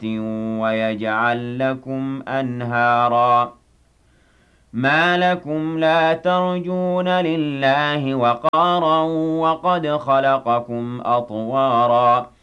ويجعل لكم أنهارا ما لكم لا ترجون لله وقارا وقد خلقكم أطوارا